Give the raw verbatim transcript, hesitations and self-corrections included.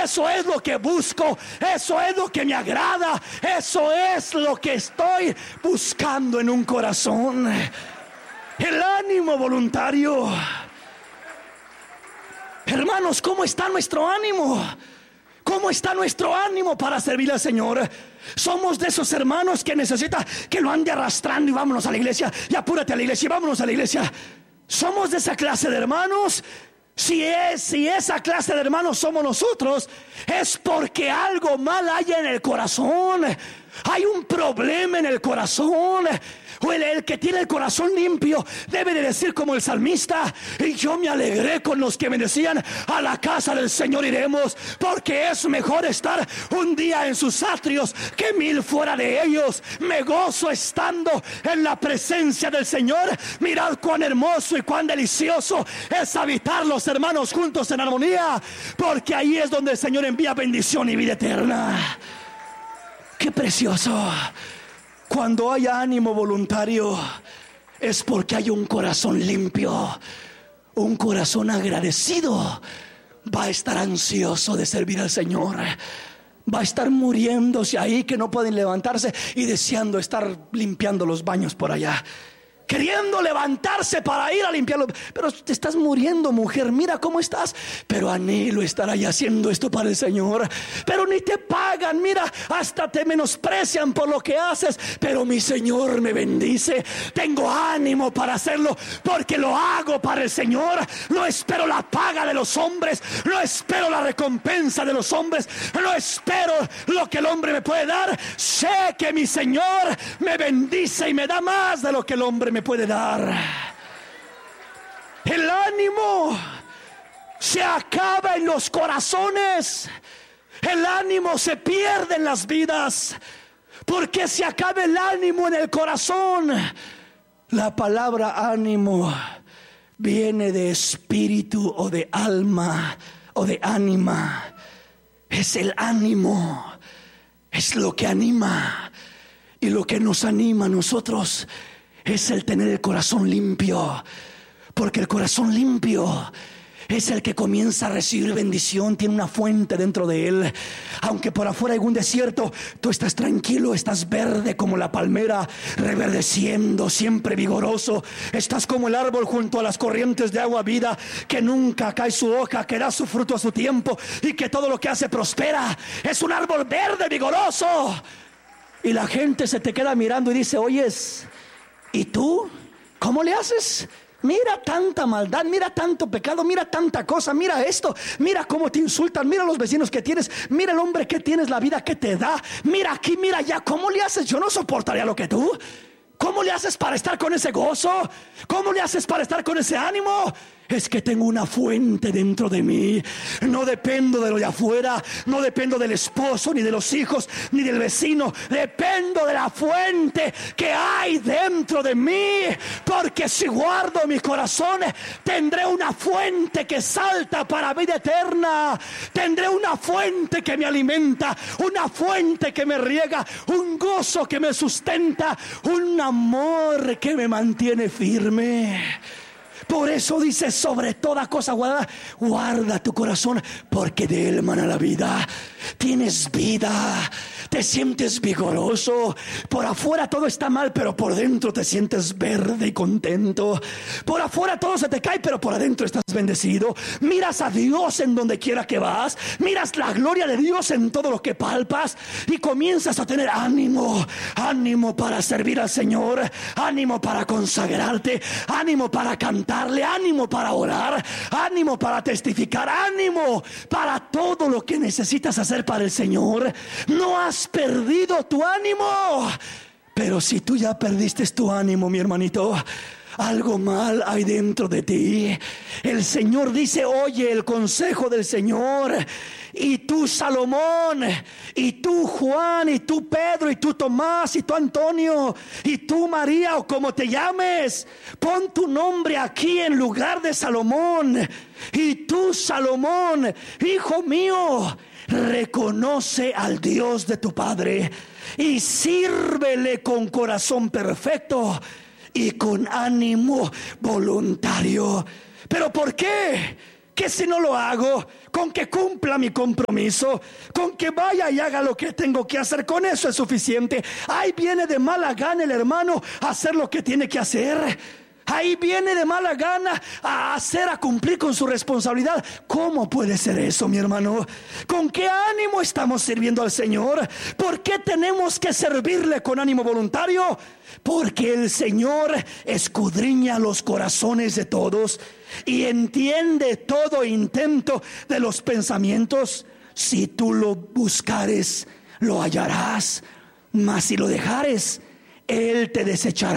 Eso es lo que busco, eso es lo que me agrada, eso es lo que estoy buscando en un corazón. El ánimo voluntario. Hermanos, ¿cómo está nuestro ánimo? ¿Cómo está nuestro ánimo para servir al Señor? Somos de esos hermanos que necesita que lo ande arrastrando y vámonos a la iglesia, y apúrate a la iglesia y vámonos a la iglesia. Somos de esa clase de hermanos. Si es, si esa clase de hermanos somos nosotros, es porque algo mal hay en el corazón. Hay un problema en el corazón. O el, el que tiene el corazón limpio debe de decir como el salmista: y yo me alegré con los que me decían, a la casa del Señor iremos, porque es mejor estar un día en sus atrios que mil fuera de ellos. Me gozo estando en la presencia del Señor. Mirad cuán hermoso y cuán delicioso es habitar los hermanos juntos en armonía, porque ahí es donde el Señor envía bendición y vida eterna. Qué precioso. Cuando hay ánimo voluntario, es porque hay un corazón limpio, un corazón agradecido. Va a estar ansioso de servir al Señor. Va a estar muriéndose ahí que no pueden levantarse y deseando estar limpiando los baños por allá, queriendo levantarse para ir a limpiarlo. Pero te estás muriendo, mujer, mira cómo estás. Pero anhelo estar ahí haciendo esto para el Señor. Pero ni te pagan, mira, hasta te menosprecian por lo que haces. Pero mi Señor me bendice. Tengo ánimo para hacerlo porque lo hago para el Señor. No espero la paga de los hombres, no espero la recompensa de los hombres, no espero lo que el hombre me puede dar. Sé que mi Señor me bendice y me da más de lo que el hombre me puede dar. El ánimo se acaba en los corazones. El ánimo se pierde en las vidas. Porque se acaba el ánimo en el corazón. La palabra ánimo viene de espíritu o de alma o de ánima. Es el ánimo, es lo que anima. Y lo que nos anima a nosotros es el tener el corazón limpio. Porque el corazón limpio es el que comienza a recibir bendición. Tiene una fuente dentro de él. Aunque por afuera hay un desierto, tú estás tranquilo, estás verde como la palmera, reverdeciendo, siempre vigoroso. Estás como el árbol junto a las corrientes de agua vida, que nunca cae su hoja, que da su fruto a su tiempo, y que todo lo que hace prospera. Es un árbol verde, vigoroso. Y la gente se te queda mirando y dice: oyes, ¿y tú? ¿Cómo le haces? Mira tanta maldad, mira tanto pecado, mira tanta cosa, mira esto, mira cómo te insultan, mira los vecinos que tienes, mira el hombre que tienes, la vida que te da, mira aquí, mira allá. ¿Cómo le haces? Yo no soportaría lo que tú. ¿Cómo le haces para estar con ese gozo? ¿Cómo le haces para estar con ese ánimo? Es que tengo una fuente dentro de mí. No dependo de lo de afuera, no dependo del esposo, ni de los hijos, ni del vecino. Dependo de la fuente que hay dentro de mí. Porque si guardo mi corazón, tendré una fuente que salta para vida eterna. Tendré una fuente que me alimenta, una fuente que me riega, un gozo que me sustenta, un amor que me mantiene firme. Por eso dice: sobre toda cosa guarda, guarda tu corazón, porque de él emana la vida. Tienes vida, te sientes vigoroso. Por afuera todo está mal, pero por dentro te sientes verde y contento. Por afuera todo se te cae, pero por adentro estás bendecido. Miras a Dios en donde quiera que vas. Miras la gloria de Dios en todo lo que palpas. Y comienzas a tener ánimo. Ánimo para servir al Señor. Ánimo para consagrarte. Ánimo para cantarle. Ánimo para orar. Ánimo para testificar. Ánimo para todo lo que necesitas hacer para el Señor. No has perdido tu ánimo. Pero si tú ya perdiste tu ánimo, mi hermanito, algo mal hay dentro de ti. El Señor dice: oye el consejo del Señor. Y tú, Salomón, y tú, Juan, y tú, Pedro, y tú, Tomás, y tú, Antonio, y tú, María, o como te llames, pon tu nombre aquí en lugar de Salomón. Y tú, Salomón, hijo mío, reconoce al Dios de tu Padre y sírvele con corazón perfecto y con ánimo voluntario. ¿Pero por qué? que si no lo hago, con que cumpla mi compromiso, con que vaya y haga lo que tengo que hacer, con eso es suficiente. Ahí viene de mala gana el hermano a hacer lo que tiene que hacer. Ahí viene de mala gana a hacer, a cumplir con su responsabilidad. ¿Cómo puede ser eso, mi hermano? ¿Con qué ánimo estamos sirviendo al Señor? ¿Por qué tenemos que servirle con ánimo voluntario? Porque el Señor escudriña los corazones de todos y entiende todo intento de los pensamientos. Si tú lo buscares, lo hallarás, mas si lo dejares, Él te desechará.